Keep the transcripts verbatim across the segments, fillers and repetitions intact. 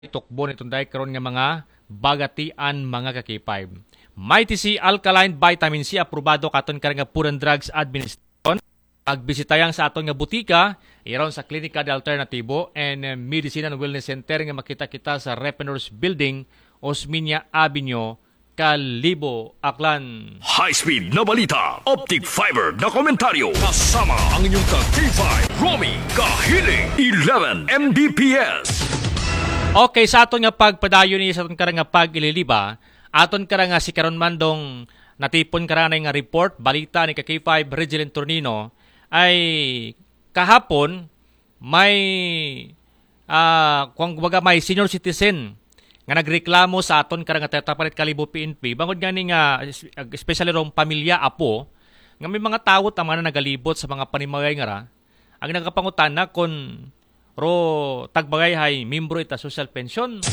tukbo nitong dahil karon nga mga bagatian mga kakipay. Mighty C Alkaline Vitamin C aprobado katon karang nga Food and Drugs Administration. Pagbisitayang sa aton nga butika, iron sa Klinika de Alternativo and uh, Medicine and Wellness Center nga makita kita sa Repenors Building, Osmeña Avenue, Kalibo, Aklan. High-speed na balita, optic fiber na komentaryo, kasama ang inyong ka-K five, Romy Kahiling, eleven M B P S. Okay, sa aton nga pagpadayon ni sa aton karang nga pag-ililiba, aton karang nga si karon mandong natipon karanay nga report, balita ni ka-K five Regilen Tornino, ay kahapon may uh, kung baga may senior citizen nga nagreklamo sa aton karang nga Tatapalit Kalibo P N P bangod nga ni nga especially rong pamilya apo nga may mga tawo tama na nagalibot sa mga panimagay nga ra ang nagapangutana kon ro tagbagay hay membro ita social pension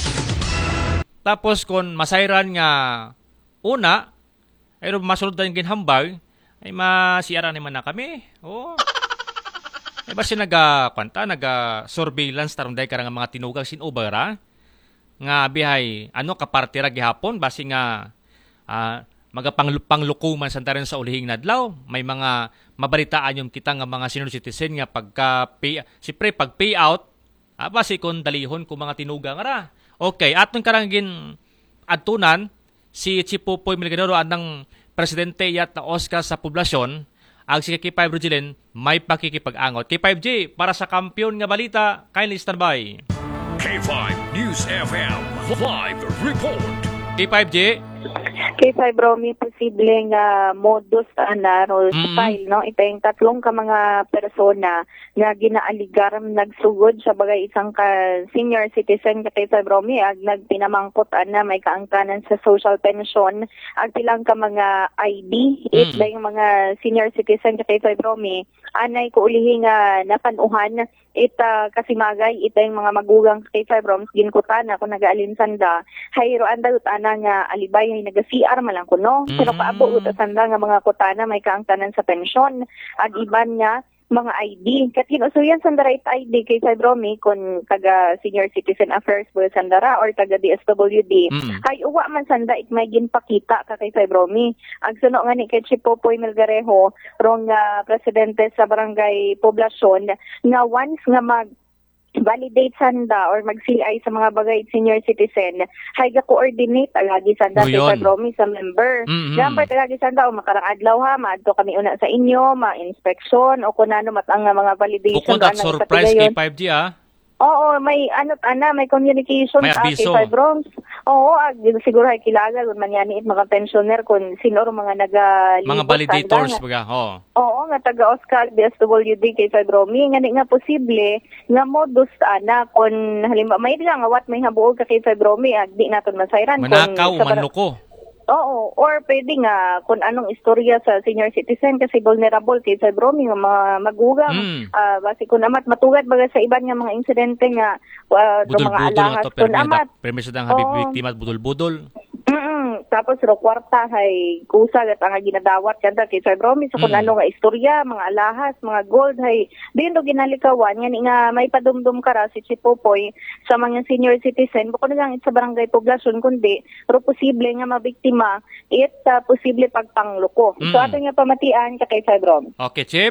tapos kon masayran nga una ay ro masulod dayon ginhambag ay masiara naman na kami. Oh. Ay basi naga kwanta naga surveillance taron day karang mga tinugang sinubara nga bihay ano kaparte ra gihapon basi nga uh, magapanglukuman santaran sa ulihing nadlaw may mga mabalitaan yung kita nga mga senior citizen nga pagka pay sipre pag payout ah, basi kon dalihon ko mga tinugang ra. Okay, aton karang gin adtunan si Chipopoy Milganero anang presidente yat na Oscar sa poblasyon, ang si K five Regilen may pakikipag-angot. K five J, para sa kampiyon nga balita, kindly stand by. K five News F M, live report. K five J. K five Romy, posible nga modus ana or Mm-hmm. style, no? Ito yung tatlong ka mga persona nga ginaaligar nagsugod sa bagay isang ka senior citizen ka K five Romy ag nagpinamangkot ana may kaangkanan sa social pension ag pilang ka mga I D it Mm. yung mga senior citizen ka K five Romy anay ko ulihi nga napanuhan ita kasi magay ita yung mga magugang K five Roms ginkutana kung nagaalimsanda hayro anda utana nga alibay ay naga-C R malang kuno Mm. pero paabo utasanda nga mga kutana may kaangkanan sa pensyon ag iban nga mga I D. Kat kinusuyan sa right I D kay five Romy kung taga Senior Citizen Affairs po sandara or taga D S W D. Mm. Hay uwa man sanda ik may ginpakita ka kay five Romy. Ang suno nga ni kay Chipopoy Melgarejo rong uh, presidente sa barangay poblasyon nga once nga mag validate sanda or mag-C I sa mga bagay senior citizen hay ga-coordinate agagi sanda O, kay yun. five Romy sa member. Mm-hmm. Number agagi sanda o makarang adlaw ha maadto kami una sa inyo ma-inspection o kunano matang nga mga validation Bukod at anang surprise ipatigayon. K five J ah. Oo, may ano ana, may communication May sa abiso. K five Roms. Oo, ag, siguro ay kilala kung manyani it mga pensioner kung sino ro mga naga Mga validators baga. Oh. Oo, nga taga Oscar D S W D K five Romy nga di nga posible nga modus ana kung halimbawa may nga nga what may habuog ka K five Romy ag di naton masayran Manakaw sa bar- manluko. Oo, or pwede nga kung anong istorya sa senior citizen kasi vulnerable kay five Romy nga mga magugang. Mm. Ah, basi kung amat matugad baga sa iban nga mga insidente nga uh, mga Budol-budol nga alahas to kung permis amat. permis dang habib Oo. biktima at budol-budol. Mm-mm. Tapos ro kwarta hay kusa gat ang ginadawat kada kay Sir Romy so kung Mm. ano nga istorya, mga alahas, mga gold hay din do ginalikawan nga ni nga may padumdum kara si Chipopoy sa mga senior citizen bukod na lang sa barangay poblasyon kundi ro posible nga mabiktima it uh, posible pagpangloko. Mm. So ato nga pamatian ka kay Sir Rom. Okay, Chip.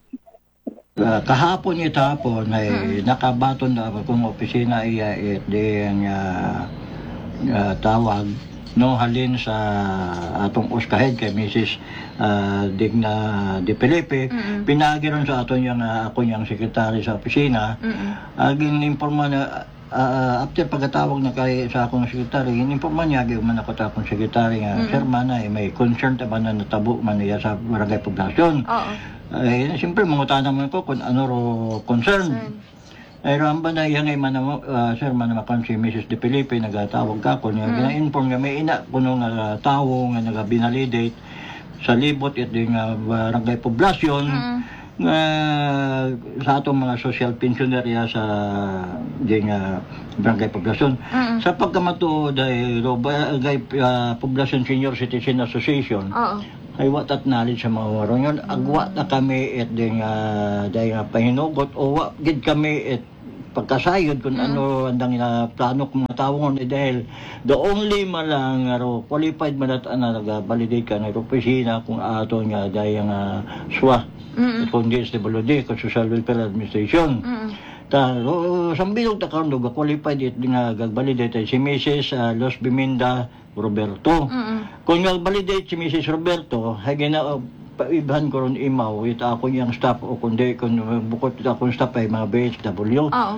Uh, kahapon ito hapon ay nakabaton na ako kung opisina iya it din uh, uh, tawag no halin sa atong uskahed kay Missus uh, Digna De Felipe Mm-mm. pinagi ron sa aton yung uh, ako yung sekretary sa opisina Mm-mm. agin informa na uh, after pagkatawag na kay sa akong sekretary informa niya gyud man ako ta akong sekretary nga Mm-mm. sir manay may concern ta ba na natabo man niya sa barangay poblasyon. Oo. Ay, siyempre, mga naman ko kung ano ro concern. Concern. Ay, ramba na yung man na, uh, sir, man naman si Missus De Felipe, nagatawag ka ko, niya, Mm. gina-inform nga, may ina kuno nga tawo, nga naga-binalidate sa libot, at yung uh, barangay poblasyon, Mm. nga sa atong mga social pensionerya sa di nga barangay poblasyon. Mm. Sa pagkamato, dahil ro, barangay uh, poblasyon Senior Citizen Association, Oo. ay wat at knowledge sa mga warong yun. Agwa na kami at din nga dahil nga pahinugot o wa gid kami at pagkasayod kung ano andang ina plano kong mga tawon eh, dahil the only malang aro qualified man at ana naga-validate ka na opisina kung ato nga dahil nga S W A Mm. kung D S W D kung Social Welfare Administration. Mm. Ta ro sambilog ta karon ga qualified it nga gag-validate si Missus Uh, Los Biminda Roberto. Mm. Kung gag-validate si Missus Roberto hay gina uh, paibahan ko ron imaw it ako yung staff o kundi kung bukod ito akong staff ay mga B H W Oo.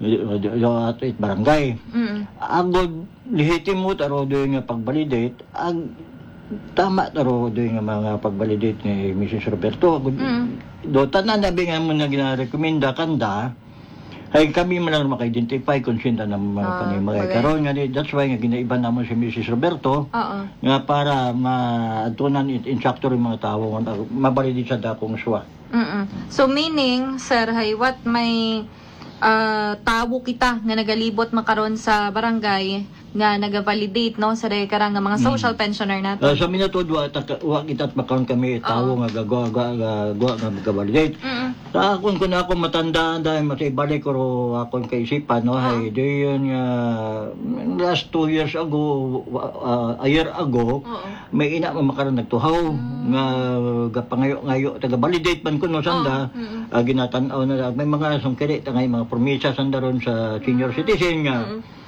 at it barangay Mm. agod lihitimo taro doon nga pag-validate ag tama taro doon nga mga pag-validate ni Missus Roberto agod Mm. do tanan nabi nga mo na gina-rekomenda kanda ay kami man lang maka-identify kung sinta ng mga Ah, panimagay correct. karon nga ni- that's why nga ginaiban namon si Missus Roberto Oo. nga para maatunan it instructor yung mga tao nga mabalidit sa dakong S W A. Mm. So meaning, sir, hay what may ah, tawo kita nga nagalibot makaron sa barangay nga naga-validate no sa day karang nga mga social pensioner nato. Uh, sa minatod wa ta wa kita at makaroon kami tao nga gagawa gagawa nga magka-validate. Mm. Sa akon kun ako matanda dahil matibalik ko ro akon kaisipan no hay do yun nga last two years ago uh, a year ago Oo. may ina mo makaroon nagtuhaw nga gapangayo-ngayo taga validate man kuno sanda Mm. uh, ginatan-aw na may mga sungkiri tangay mga promesa sanda ron sa senior citizen nga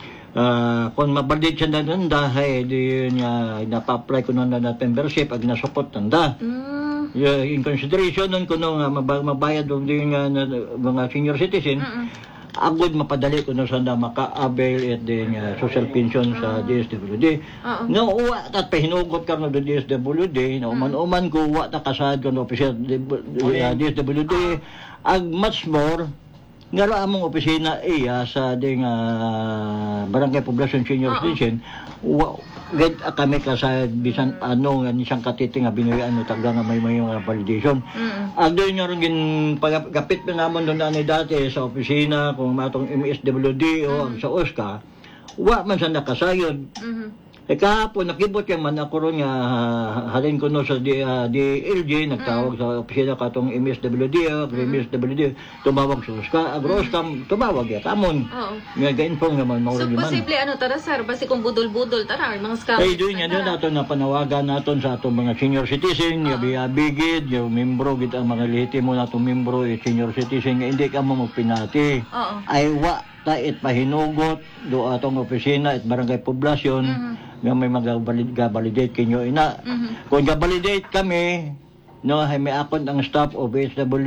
uh, kung mabalidate siya na nanda hay di yun nga napa-apply ko na na membership ag nasupot nanda. Mm. Yeah, in consideration nun kuno nga mab- mabayad doon din nga na, mga senior citizen Mm. agud mapadali kuno sanda maka-avail at din nga social pension sa D S W D. Oo. Nga uwa at pahinugot ka na do D S W D na uman-uman ko uwa ta kasad kuno official D S W D ag much more nga ra among opisina iya sa ding uh, barangay poblasyon senior citizen wa gid kami kasad bisan ano nga ni siyang katiti nga binuyan no taga nga may may mga validation. Mm. Ang doon nyo rin gin pagkapit na naman doon na dati sa opisina kung matong M S W D o sa O S C A wa man sa nakasayod. Mhm. E kahapon nakibot yung man ako ron nga uh, halin ko no sa D, uh, D L J nagtawag sa opisina katong M S W D o M S W D tumawag sa O S C A agro O S C A tumawag ya tamon Oo. nga ga-inform naman So mawala man. posible ano tara sir basi kung budol-budol tara or mga scam. Ay doon nga doon nato na panawagan naton sa atong mga senior citizen, uh -huh. bigid, yung membro gid ang mga lehitimo natong membro eh, senior citizen nga hindi ka mo magpinati. Oo. Ay wa ta it pahinugot do atong opisina at barangay poblasyon nga may mag-validate kinyo ina. Mhm. Kung ga-validate kami no hay may akon ang staff of B S W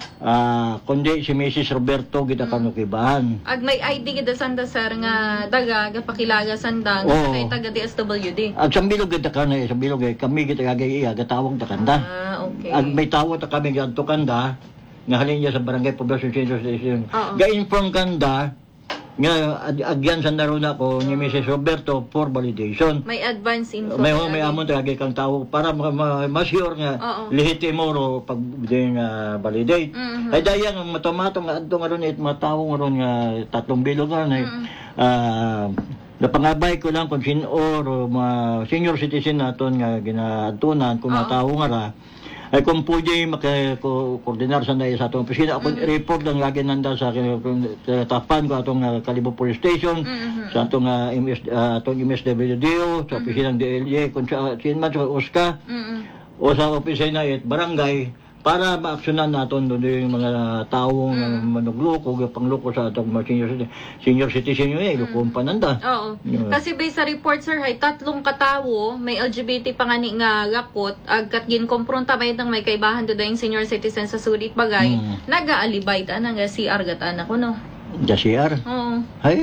ah kundi si Missus Roberto gid ka kibahan. Ag may I D gid sanda sir nga daga gapakilaga sanda nga Oo. kay taga D S W D. Ag sambilog gid ka na sa bilog eh, kami gid gagay iya gatawag ta kanda. Ah, okay. Ag may tawo ta kami gadto kanda nga halin niya sa barangay poblasyon senior citizen. Oo. Ga-inform kanda nga ag agyan sa naroon ako ni Missus Roberto for validation. May advance info. May na may lagi. amon tagay kang tao para ma, ma, ma-sure nga Oo. lehitimo ro pag din nga validate. Mhm. Ay daya nga matomato nga adto nga ron it mga tawo nga ron nga tatlong bilog nga na ah napangabay ko lang kung sino or mga senior citizen naton nga ginaadtunan kung mga Oo. tawo nga ra ay kung pwede maka-koordinar sa na sa atong opisina ako report lang lagi nanda sa, sa tapan ko atong uh, Kalibo Police Station Mhm. sa atong uh, M S uh, atong M S W D O sa opisina ng D L J kung sa sinman sa O S C A Mhm. o sa opisina at barangay para maaksyonan naton doon yung mga taong mm. manugloko, pangloko sa atong mga senior citizen. Senior citizen yun eh, lukong pananda. Oo. Yeah. Kasi based sa report sir hay tatlong katawo may L G B T pa nga ni nga lakot ag kat gin kompronta may nang may kaibahan do yung senior citizen sa sulit bagay Mm. naga-alibay ta nga C R gata na ko no. Jasiar. Oo. Ay,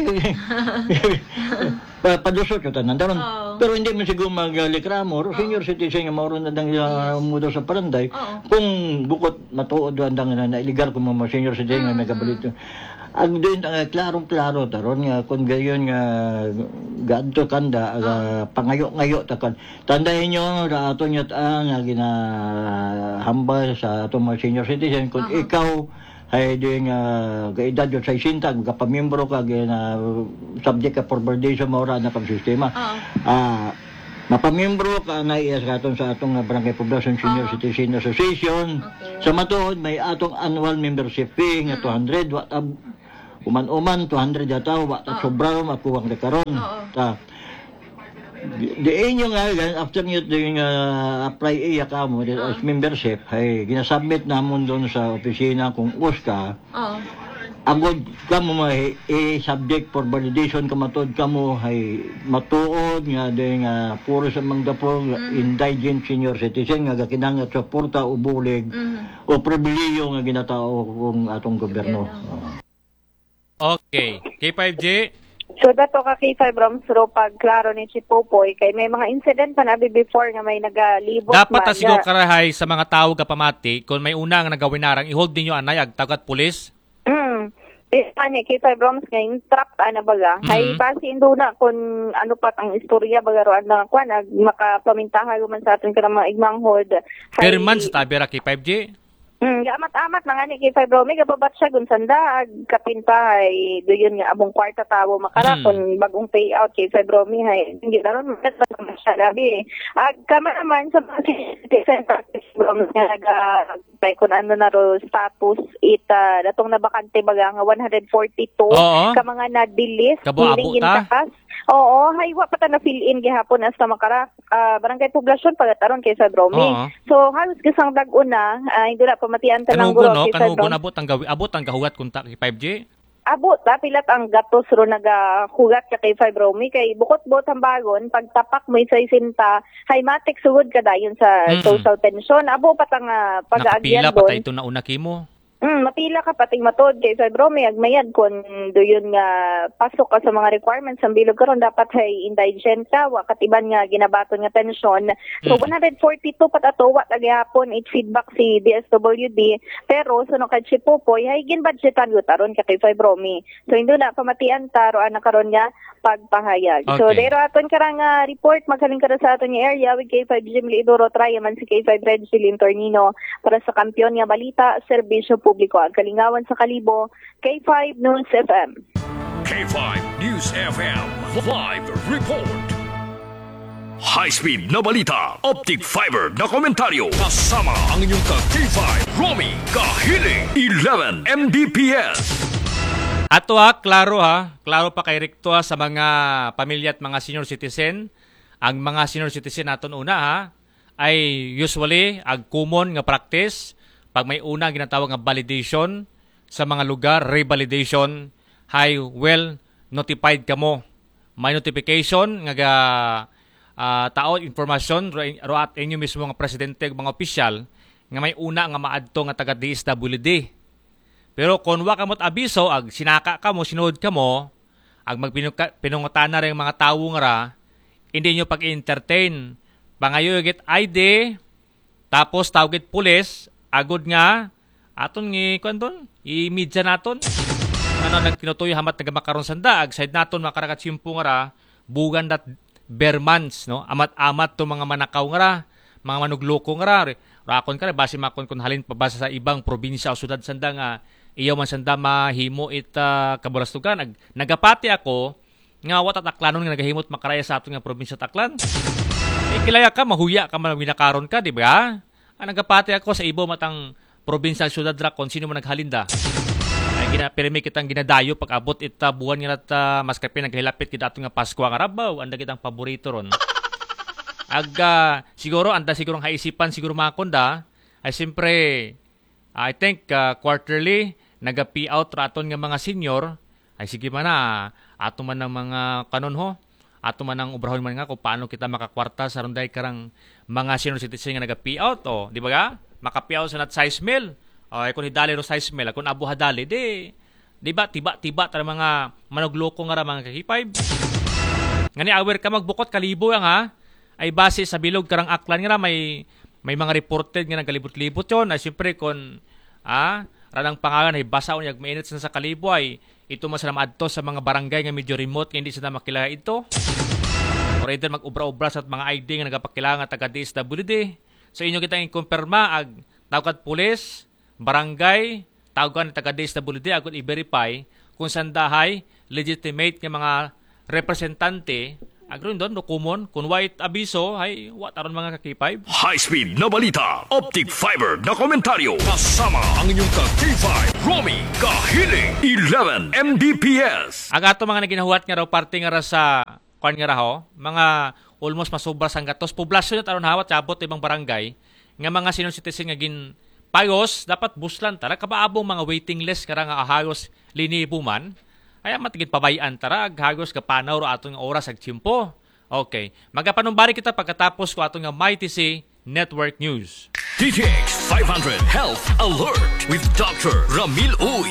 pa padusot ko tanan daron. Oo. Pero hindi man siguro maglikramo, senior citizen nga mao na dang uh, mudo sa paranday. Oo. Kung bukod matuod andang na, na illegal kung mga senior citizen nga nagabalit. Ang doon uh, klarong-klaro taron nga kung gayon nga gadto kanda uh, pangayo-ngayo takan. Tandahin nyo ra ato nya ta nga ginahambal sa atong mga senior citizen kung Uh-huh. ikaw ay din uh, gaedad yun sa isinta, kapamembro ka, na uh, subject ka for validation mo na pang sistema. Oo. Ah, mapamembro ka na iya sa atong sa atong uh, Barangay Poblacion Senior Oo. Citizen Association. Okay. Sa matuod, may atong annual membership fee nga two hundred. What, uh, uman-uman two hundred yata wa ta sobra makuwang na karon. Ta di di inyo nga gan after nyo ding uh, apply iya ka mo as membership ay ginasubmit namon doon sa opisina kung us ka. Oo. Agod ka mo may i-subject for validation ka matod ka mo ay matuod nga ding uh, puro sa mga dapong mm-hmm. indigent senior citizen nga gakinang at suporta o bulig mm-hmm. o pribiliyo nga ginatao kung atong gobyerno. Okay. K five J? So dato ka K five Roms ro pag klaro ni Chief Popoy kay may mga incident pa na before nga may nagalibot Dapat man, ta siguro karahay sa mga tao ka pamati kung may una nga nagawinarang i-hold ninyo anay ag tagat pulis. Mm. Eh, ani, K five Roms ngayon, trap ana baga. Mm-hmm. Ay, base indo na kung ano pat ang istorya baga roan na kwan, nag makapamintahan man sa atin ka ng mga igmang hold. Per month sa tabira K five J? Hmm, amat-amat na nga ni K five Romy, kababat siya kung sanda, ag kapin pa, ay doon nga, abong kwarta tao makara, Mm. kung bagong payout K five Romy, ay, hindi na ron, mas naman siya labi. Ag kama naman sa mga citizen practice Romy, nga naga, ay, kung ano na ro, status, ita, datong nabakante baga, nga one forty-two, Oo. ka mga nadilis, Kabo-abo hiling ta? gintakas. Oo, haywa pa ta na fill in gihapon as ta makara ah, barangay poblasyon pagataron kay sa Bromi. Oo. So halos kasang dag-una ay hindi na pamatian ta ng Kanugo guro no? kay sa Kanugo Bromi. na abot ang gawi, abot ang gahugat kunta K five J? Abot ta pilat ang gatos ro nagahugat ka kay five Bromi kay bukot-bot ang bagon pagtapak mo isa isinta haymatik sugod ka dayon sa Mm. social pension. Abo pa ta nga pag-aagyan Nakapila pa tayo doon. ito na una kimo. Mm, mapila ka pating matod kay sa Bromi agmayad kun doyon nga pasok ka sa mga requirements ang bilog karon dapat hay indigent ka wa katiban nga ginabaton nga pensyon. So Mm. one forty-two pat ato wa tagahapon it feedback si D S W D pero suno kay si Popoy hay ginbudgetan yutaron ka kay five Bromi. So indo na pamatian taro ana karon nga pagpahayag. So Okay. dero aton karang nga report magkaling kara sa aton nga area with K five Jim Lidoro try man si K five Red Jillian Tornino para sa kampiyon nga balita serbisyo publiko ang kalingawan sa Kalibo K five News F M. K five News F M Live Report. High-speed na balita, optic fiber na komentaryo, kasama ang inyong ka-K five, Romy Kahiling, eleven M B P S. Ato ha, klaro ha, klaro pa kay Rikto ha, sa mga pamilya at mga senior citizen. Ang mga senior citizen naton una ha, ay usually ag common nga practice pag may una ginatawag nga validation sa mga lugar, revalidation, hay well notified kamo. May notification nga ga uh, tao informasyon ro at inyo mismo nga presidente ug mga opisyal nga may una nga maadto nga taga D S W D. Pero kung wa kamot abiso, ag sinaka ka mo, sinuod ka mo, ag magpinungutan na rin mga tao nga ra, hindi nyo pag-entertain. Pangayugit I D, tapos tawagit pulis, agod nga, aton ngi, kung doon, i-media naton. Ano, nagtinutuyo hamat nagamakaroon sanda, ag side naton, makarakatsimpo nga ra, bugan dat bermans, no? Amat-amat to mga manakaw nga ra, mga manugloko nga ra, rakon ka rin, basi makon kung halin pabasa sa ibang probinsya o sudad sanda nga, iyaw man sanda mahimo it uh, kaburastugan. Nag, nagapati ako nga wat at aklanon nga nagahimot makaraya sa ato nga probinsya Taklan. Eh kilaya ka, mahuya ka man winakaron ka, di ba? Ah, nagapati ako sa ibo matang probinsya syudad ra kon sino man naghalinda. Ay gina pirmi kitang ginadayo pag abot it uh, buwan nga at uh, mas kape naghilapit kita ato nga Pasko nga rabaw, anda kitang paborito ron. Ag uh, siguro anda siguro nga isipan siguro makonda ay siyempre I think uh, quarterly naga-pay out raton nga mga senior ay sige man na ato man ng mga kanon ho ato man ang obrahon man nga kung paano kita makakwarta sa ronday karang mga senior citizen nga naga-pay out o di ba ga maka-pay out sa nat size mill o ay kun hidali ro size mill kun abu hadali di di ba tiba tiba tara mga manugloko nga ra mga K five ngani aware ka magbukot kalibo yang ha ay base sa bilog karang aklan nga ra may may mga reported nga nagalibot-libot yon ay siyempre kun ah ranang pangalan ay basa unyag mainit sa Kalibo ay ito man sila maadto sa mga barangay nga medyo remote nga hindi sila makilala ito. Or either mag-ubra-ubra sa mga I D nga nagapakilala nga taga D S W D. So inyo kita i-confirma ag tawag pulis, barangay, tawag taga D S W D agud i-verify kung sandahay legitimate nga mga representante Agron doon, dokumon. Kung white abiso, ay, what aron mga ka-K five? High-speed na balita, optic fiber na komentaryo. Kasama ang inyong ka-K five, Romy Kahiling, eleven M B P S. Aga ato mga naginahuat nga raw parte nga ra sa kwan nga raho, mga almost masubra sang gatos. Poblasyon at aron hawat sabot ibang barangay nga mga senior citizen nga gin payos, dapat buslan tara kabaabong mga waiting list nga ra nga ahagos linibuman. Kaya matigid pabayaan tara aghagos ka panaw ro atong oras ag tiyempo. Okay, magapanumbari kita pagkatapos ko atong nga M Y T C Network News. D T X five hundred Health Alert with Doctor Ramil Uy.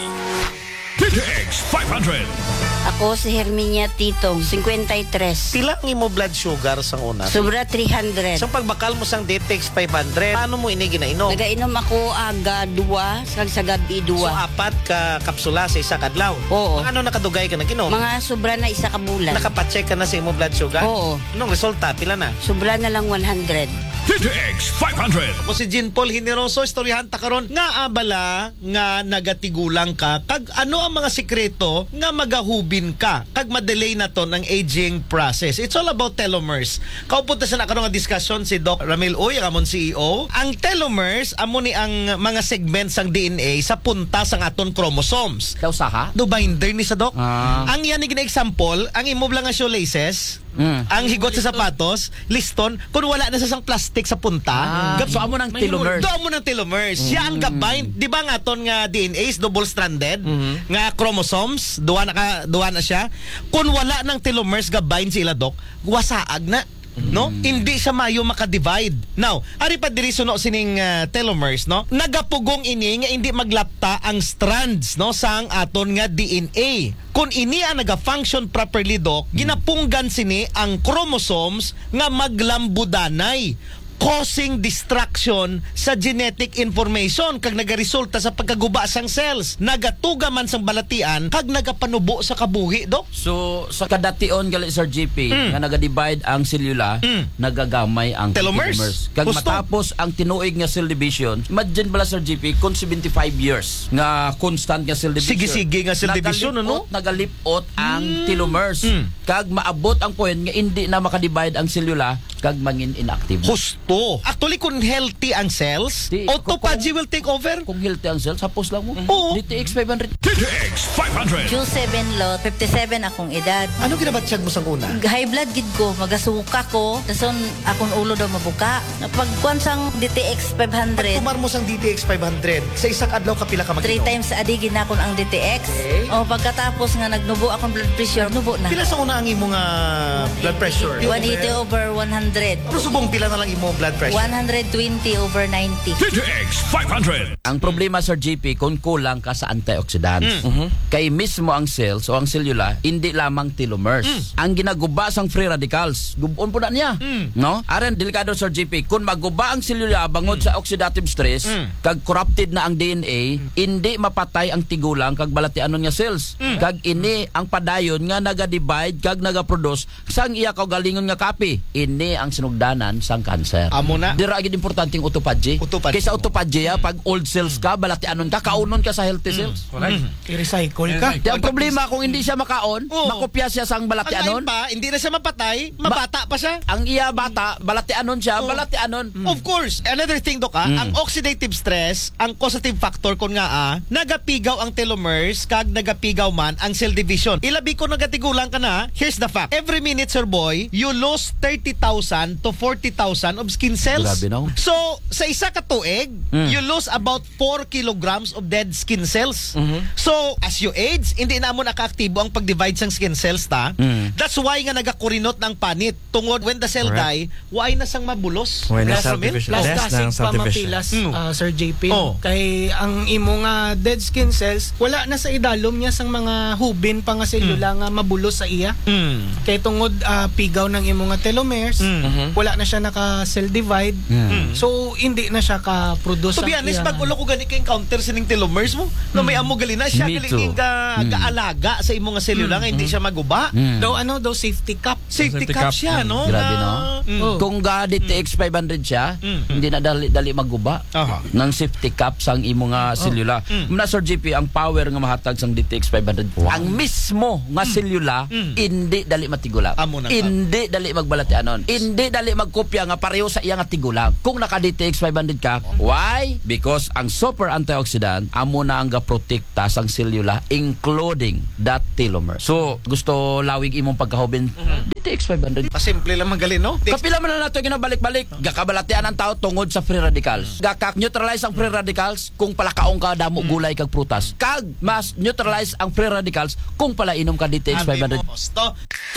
D T X five hundred. Ako si Herminia Titong, fifty-three. Pila ang imo blood sugar sa una? Sobra three hundred. Sa pagbakal mo sang D T X five hundred, paano mo ini ginainom? Nagainom ako aga dua, kag sa gabi So dua. apat ka kapsula sa isa kadlaw. Oo. Ano nakadugay ka naginom? Mga sobra na isa ka bulan. Nakapacheck ka na sa imo blood sugar? Oo. Anong resulta? Pila na? Sobra na lang one hundred. D T X five hundred. Ako si Jean Paul Hineroso, istoryahan ta karon nga abala nga nagatigulang ka kag ano ang mga sikreto nga magahubin ka kag madelay na to ng aging process. It's all about telomeres. Kaupunta sa nakaroon nga diskusyon si Doc Ramil Uy, ang amon C E O. Ang telomeres amo ni ang mga segments sang D N A sa punta sang aton chromosomes. Daw saha? Do binder ni sa Doc. Ah. Ang yan ni gina-example, ang imo lang nga shoelaces, Mm. ang higot sa sapatos, liston, kung wala na sa sang plastic sa punta, Ah. gap- So amo ng telomeres. do mo ng telomeres. Siya ang gabind. Di ba nga aton nga D N As, double-stranded, nga chromosomes, duwa na, ka, duwa na siya. Kung wala ng telomeres gabind sila, Dok, wasaag na. No? Hindi siya mayo maka-divide. Now, ari pa diri suno sining uh, telomeres, no? Nagapugong ini nga hindi maglapta ang strands, no, sang aton nga D N A. Kung ini ang naga-function properly, Dok, ginapunggan sini ang chromosomes nga maglambudanay, causing distraction sa genetic information kag nagaresulta sa pagkaguba sang cells, nagatuga man sang balatian kag nagapanubo sa kabuhi, Dok. So sa kadation gali Sir G P nga naga-divide ang selula, Mm. nagagamay ang Telomeres. Kag Gusto. matapos ang tinuig nga cell division, imagine bala Sir G P kung seventy-five years nga constant nga cell division. Sige-sige nga cell division, ano? Nagalipot ang telomeres. Mm. Kag maabot ang point nga hindi na makadivide ang selula kag mangin inactive. Husto. Actually, kung healthy ang cells, Di- autophagy will take over. Kung healthy ang cells, hapos lang mo. Oo. D T X five hundred. D T X five hundred. Q seven lot, fifty-seven akong edad. Ano ginabatsyag mo sang una? High blood gid ko, magasuka ko, dason akong ulo daw mabuka. Pagkuan sang D T X five hundred, Pagkumar mo sang D T X five hundred, sa isang adlaw kapila ka three mag-inom? times a day ginakon ang D T X. Okay. O pagkatapos nga nagnubo akong blood pressure, nubo na. Pila sa una ang imong uh, blood pressure? one eighty over one hundred. Pero subong pila na lang imong blood pressure? one twenty over ninety. D T X five hundred. Ang problema Sir G P kung kulang ka sa antioxidants. Kay mismo ang cells o ang selula hindi lamang telomeres. Ang ginaguba sang free radicals, gubon po na niya. No? Aron delikado Sir G P kung maguba ang selula bangod sa oxidative stress kag corrupted na ang D N A, hindi mapatay ang tigulang kag balatianon nga cells. Kag ini ang padayon nga naga-divide kag naga-produce sang iya kaugalingon nga kapi. Ini ang sinugdanan sang cancer. Amo na. Dira gid importante ang autophagy. Autophagy. Kaysa autophagy ah, pag old cells ka, balatianon ka, kaunon ka sa healthy cells. I-recycle ka. Di ang problema kung hindi siya makaon, Oo. makopya siya sang Ang balatianon. lain pa, hindi na siya mapatay, mabata pa siya. Ang iya bata, balatianon siya, Oo. balatianon. Of course, another thing, Dok, ah, ang oxidative stress, ang causative factor kun nga ah, nagapigaw ang telomeres kag nagapigaw man ang cell division. Ilabi ko nagatigulang ka na, here's the fact. Every minute, sir boy, you lose thirty thousand to forty thousand of skin cells. Grabe, no? So, sa isa ka tuig, you lose about four kilograms of dead skin cells. So, as you age, hindi na mo naka-aktibo ang pag-divide sang skin cells ta. That's why nga nagakurinot ng panit. Tungod when the cell die, why na sang mabulos? Plus, Yes, Ramil? plus Less dasig ng pa subdivision. mapilas, Mm. uh, Sir J P. Oh. Kay ang imo nga dead skin cells, wala na sa idalom niya sang mga hubin pa nga selula nga mabulos sa iya. Mm. Kay tungod ah, pigaw ng imo nga telomeres, Mm. Wala na siya naka-cell divide. Mm. So hindi na siya ka-produce. To be ang honest, iyang- pag ulo ko gani kay encounter sining telomers mo, no may amo gali na siya Me gali too. ka Mm. kaalaga sa imong nga selula nga hindi siya maguba. Mm. Daw ano, daw safety cap. Safety, Safety cap, cap. siya, no? Grabe, na, no? Mm. Oh. Kung ga D T X five hundred siya, Mm. hindi na dali, dali maguba. Aha. Ng safety cap sang imo nga selula. Mm. Muna Sir G P, ang power nga mahatag sang D T X five hundred. Ang mismo nga selula, Mm. hindi dali matigula. Amo na ka. Hindi dali magbalatianon. Hindi dali magkopya nga pareho sa iya nga tigula. Kung naka D T X five hundred ka, why? Because ang super antioxidant amo na ang gaprotekta sang selula including that telomere. So, gusto lawig imong pagkahubin D T X five hundred. Pasimple lang magali, no? Kapila man na nato ginabalik-balik. Gakabalatian ang tao tungod sa free radicals. Gakak neutralize ang free radicals kung palakaong ka damo gulay kag prutas. Kag mas neutralize ang free radicals kung pala inom ka D T X five hundred. Sabi mo, Osto.